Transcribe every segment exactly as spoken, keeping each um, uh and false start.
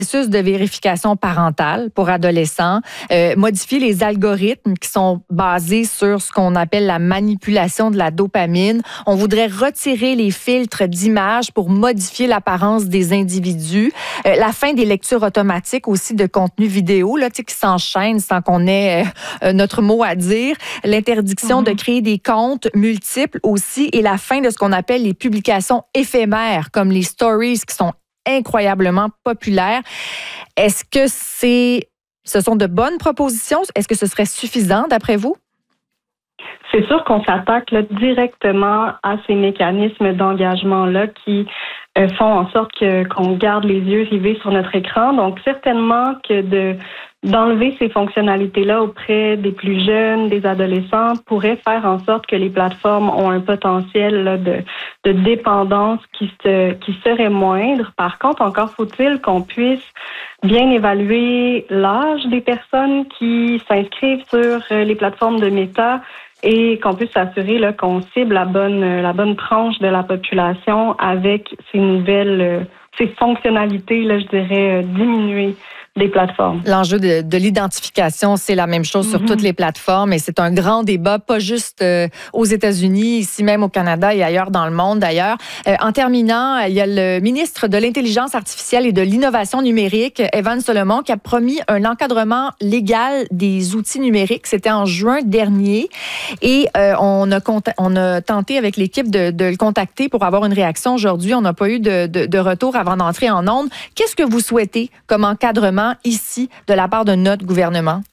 processus de vérification parentale pour adolescents, euh, modifier les algorithmes qui sont basés sur ce qu'on appelle la manipulation de la dopamine. On voudrait retirer les filtres d'images pour modifier l'apparence des individus. Euh, la fin des lectures automatiques aussi de contenu vidéo là, qui s'enchaînent sans qu'on ait euh, notre mot à dire. L'interdiction mm-hmm. de créer des comptes multiples aussi et la fin de ce qu'on appelle les publications éphémères comme les stories qui sont incroyablement populaires. Est-ce que c'est, ce sont de bonnes propositions? Est-ce que ce serait suffisant d'après vous? C'est sûr qu'on s'attaque là, directement à ces mécanismes d'engagement-là qui euh, font en sorte que, qu'on garde les yeux rivés sur notre écran. Donc, certainement que de d'enlever ces fonctionnalités-là auprès des plus jeunes, des adolescents, pourrait faire en sorte que les plateformes ont un potentiel là, de, de dépendance qui, se, qui serait moindre. Par contre, encore faut-il qu'on puisse bien évaluer l'âge des personnes qui s'inscrivent sur les plateformes de Meta et qu'on puisse s'assurer là, qu'on cible la bonne, la bonne tranche de la population avec ces nouvelles, ces fonctionnalités, là, je dirais, diminuées des plateformes. L'enjeu de, de l'identification, c'est la même chose mm-hmm. sur toutes les plateformes et c'est un grand débat, pas juste euh, aux États-Unis, ici même au Canada et ailleurs dans le monde d'ailleurs. Euh, en terminant, il y a le ministre de l'Intelligence artificielle et de l'Innovation numérique, Evan Solomon, qui a promis un encadrement légal des outils numériques. C'était en juin dernier et euh, on, a cont- on a tenté avec l'équipe de, de le contacter pour avoir une réaction aujourd'hui. On n'a pas eu de, de, de retour avant d'entrer en ondes. Qu'est-ce que vous souhaitez comme encadrement ici de la part de notre gouvernement?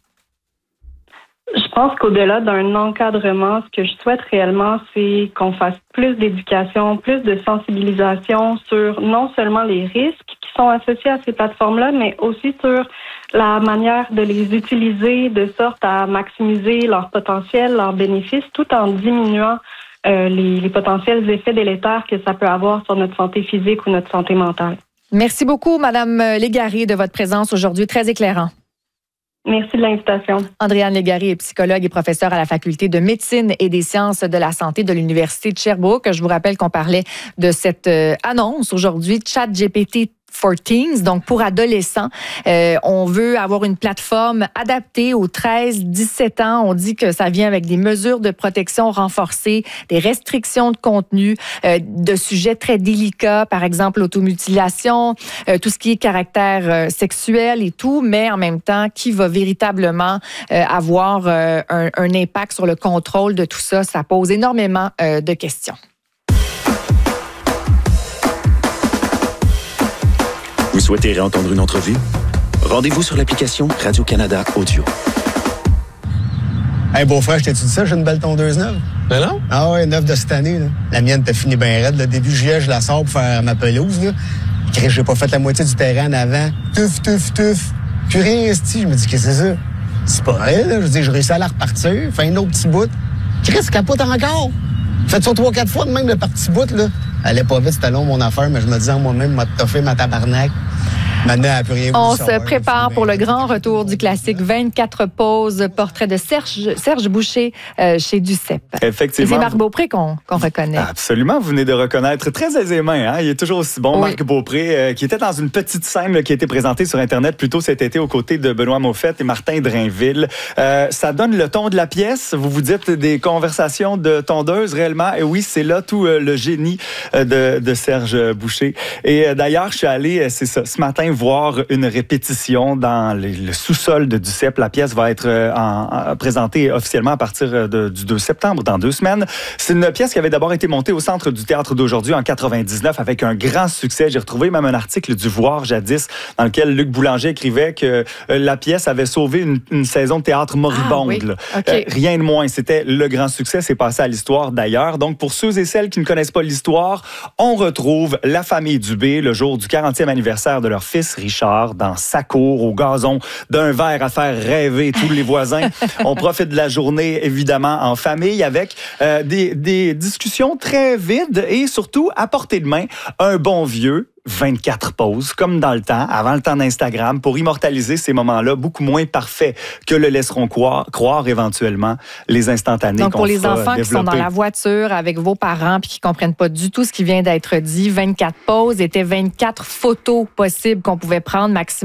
Je pense qu'au-delà d'un encadrement, ce que je souhaite réellement, c'est qu'on fasse plus d'éducation, plus de sensibilisation sur non seulement les risques qui sont associés à ces plateformes-là, mais aussi sur la manière de les utiliser de sorte à maximiser leur potentiel, leurs bénéfices, tout en diminuant euh, les, les potentiels effets délétères que ça peut avoir sur notre santé physique ou notre santé mentale. Merci beaucoup, Madame Légaré, de votre présence aujourd'hui. Très éclairant. Merci de l'invitation. Andréane Légaré est psychologue et professeure à la Faculté de médecine et des sciences de la santé de l'Université de Sherbrooke. Je vous rappelle qu'on parlait de cette euh, annonce aujourd'hui, ChatGPT for Teens, donc pour adolescents. Euh, on veut avoir une plateforme adaptée aux treize dix-sept ans. On dit que ça vient avec des mesures de protection renforcées, des restrictions de contenu, euh, de sujets très délicats, par exemple l'automutilation, euh, tout ce qui est caractère euh, sexuel et tout, mais en même temps, qui va véritablement euh, avoir euh, un, un impact sur le contrôle de tout ça? Ça pose énormément euh, de questions. Vous souhaitez réentendre une entrevue? Rendez-vous sur l'application Radio-Canada Audio. Hey, beau-frère, je t'ai dit ça, j'ai une belle tondeuse neuve. Ben non? Ah ouais, neuve de cette année. Là. La mienne t'a fini bien raide. Le début juillet, je la sors pour faire ma pelouse. Là. J'ai pas fait la moitié du terrain en avant. Tuf, tuf, tuf. Plus rien, esti. Je me dis, qu'est-ce que c'est ça? C'est pas vrai, là. Je veux dire, j'ai réussi à la repartir. Fait un autre petit bout. Chris, capote encore. Faites ça trois, quatre fois de même, le parti bout, là. Elle allait pas vite, c'était long, mon affaire, mais je me disais en moi-même, m'a toffé ma tabarnak. Maintenant, elle a plus rien On se savoir, prépare pour le grand retour du classique vingt-quatre poses, portrait de Serge, Serge Boucher euh, chez Duceppe. Effectivement. Et c'est Marc Beaupré qu'on, qu'on reconnaît. Absolument, vous venez de reconnaître très aisément. Hein? Il est toujours aussi bon, oui. Marc Beaupré, euh, qui était dans une petite scène là, qui a été présentée sur Internet plus tôt cet été aux côtés de Benoît Moffett et Martin Drainville. Euh, ça donne le ton de la pièce. Vous vous dites des conversations de tondeuse réellement. Et oui, c'est là tout euh, le génie euh, de, de Serge Boucher. Et euh, d'ailleurs, je suis allé, euh, c'est ça, ce matin, voir une répétition dans le, le sous-sol de Duceppe. La pièce va être euh, en, en, présentée officiellement à partir de, du deux septembre, dans deux semaines. C'est une pièce qui avait d'abord été montée au Centre du Théâtre d'aujourd'hui en quatre-vingt-dix-neuf avec un grand succès. J'ai retrouvé même un article du Voir jadis dans lequel Luc Boulanger écrivait que euh, la pièce avait sauvé une, une saison de théâtre moribonde. Ah, oui. Okay. euh, rien de moins. C'était le grand succès. C'est passé à l'histoire d'ailleurs. Donc, pour ceux et celles qui ne connaissent pas l'histoire, on retrouve la famille Dubé le jour du quarantième anniversaire de leur fils Richard dans sa cour au gazon d'un verre à faire rêver tous les voisins. On profite de la journée évidemment en famille avec euh, des, des discussions très vides et surtout à portée de main un bon vieux vingt-quatre poses, comme dans le temps, avant le temps d'Instagram, pour immortaliser ces moments-là beaucoup moins parfaits que le laisseront croire, croire éventuellement les instantanés. Donc, qu'on pour les fera enfants développer. Qui sont dans la voiture avec vos parents puis qui comprennent pas du tout ce qui vient d'être dit, vingt-quatre poses étaient vingt-quatre photos possibles qu'on pouvait prendre maximum.